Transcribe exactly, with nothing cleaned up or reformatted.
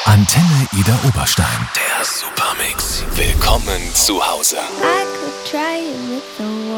Antenne Ida Oberstein. Der Supermix. Willkommen zu Hause. I could try it with the